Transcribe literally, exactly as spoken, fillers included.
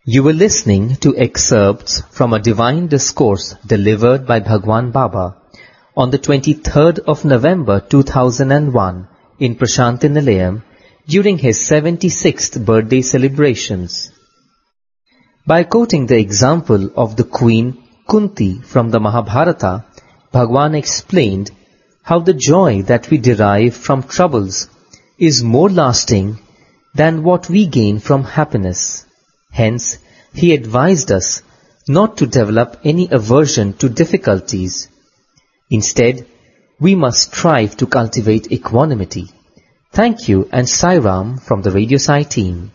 You were listening to excerpts from a divine discourse delivered by Bhagwan Baba on the twenty-third of November two thousand one in Prashanti Nilayam during his seventy-sixth birthday celebrations. By quoting the example of the Queen Kunti from the Mahabharata, Bhagwan explained how the joy that we derive from troubles is more lasting than what we gain from happiness. Hence, he advised us not to develop any aversion to difficulties. Instead, we must strive to cultivate equanimity. Thank you and Sai Ram from the Radio Sai team.